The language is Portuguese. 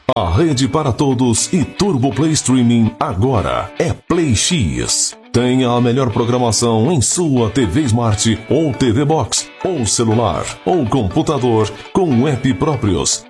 A rede para todos e Turbo Play Streaming agora é Play X. Tenha a melhor programação em sua TV Smart ou TV Box, ou celular, ou computador com app próprios.